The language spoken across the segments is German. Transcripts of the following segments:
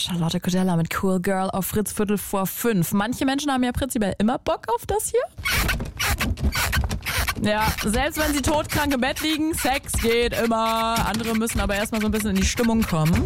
Charlotte Cordella mit Cool Girl auf Fritz 4:45. Manche Menschen haben ja prinzipiell immer Bock auf das hier. Ja, selbst wenn sie todkrank im Bett liegen, Sex geht immer. Andere müssen aber erstmal so ein bisschen in die Stimmung kommen.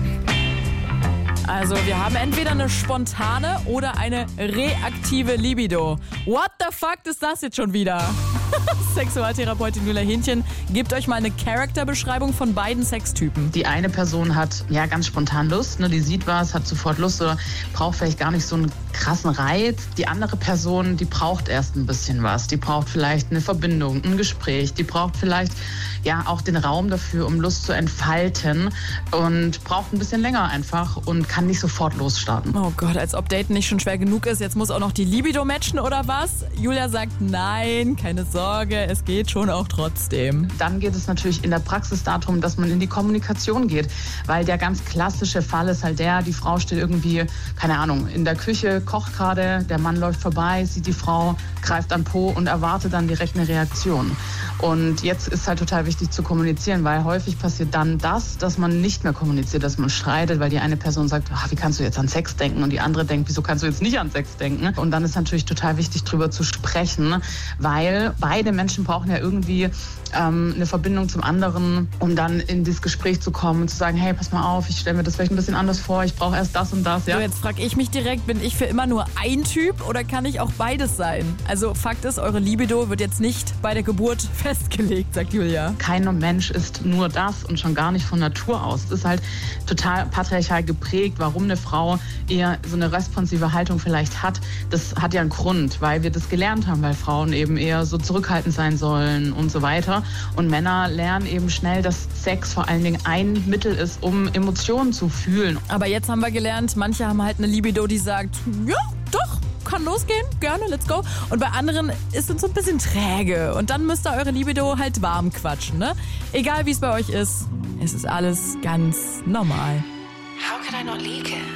Also wir haben entweder eine spontane oder eine reaktive Libido. What the fuck ist das jetzt schon wieder? Sexualtherapeutin Julia Hähnchen gibt euch mal eine Charakterbeschreibung von beiden Sextypen. Die eine Person hat ja ganz spontan Lust, ne? Die sieht was, hat sofort Lust oder braucht vielleicht gar nicht so einen krassen Reiz. Die andere Person, die braucht erst ein bisschen was. Die braucht vielleicht eine Verbindung, ein Gespräch. Die braucht vielleicht ja auch den Raum dafür, um Lust zu entfalten und braucht ein bisschen länger einfach und kann nicht sofort losstarten. Oh Gott, als ob Daten nicht schon schwer genug ist, jetzt muss auch noch die Libido matchen oder was? Julia sagt nein, keine Sorge, es geht schon auch trotzdem. Dann geht es natürlich in der Praxis darum, dass man in die Kommunikation geht, weil der ganz klassische Fall ist halt die Frau steht irgendwie, keine Ahnung, in der Küche, kocht gerade, der Mann läuft vorbei, sieht die Frau, greift an Po und erwartet dann direkt eine Reaktion. Und jetzt ist halt total wichtig zu kommunizieren, weil häufig passiert dann dass man nicht mehr kommuniziert, dass man streitet, weil die eine Person sagt, wie kannst du jetzt an Sex denken? Und die andere denkt, wieso kannst du jetzt nicht an Sex denken? Und dann ist natürlich total wichtig, drüber zu sprechen, weil beide Menschen brauchen ja irgendwie eine Verbindung zum anderen, um dann in dieses Gespräch zu kommen und zu sagen, hey, pass mal auf, ich stelle mir das vielleicht ein bisschen anders vor, ich brauche erst das und das. Ja? So, jetzt frage ich mich direkt, bin ich für immer nur ein Typ oder kann ich auch beides sein? Also Fakt ist, eure Libido wird jetzt nicht bei der Geburt festgelegt, sagt Julia. Kein Mensch ist nur das und schon gar nicht von Natur aus. Es ist halt total patriarchal geprägt, warum eine Frau eher so eine responsive Haltung vielleicht hat. Das hat ja einen Grund, weil wir das gelernt haben, weil Frauen eben eher so zurückhaltend sein sollen und so weiter. Und Männer lernen eben schnell, dass Sex vor allen Dingen ein Mittel ist, um Emotionen zu fühlen. Aber jetzt haben wir gelernt, manche haben halt eine Libido, die sagt, ja, doch, kann losgehen, gerne, let's go. Und bei anderen ist es so ein bisschen träge. Und dann müsst ihr eure Libido halt warm quatschen, ne? Egal wie es bei euch ist, es ist alles ganz normal. How could I not leak it?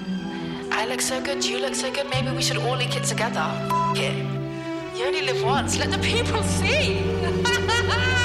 I look so good, you look so good, maybe we should all leak it together. F*** it. You only live once, let the people see.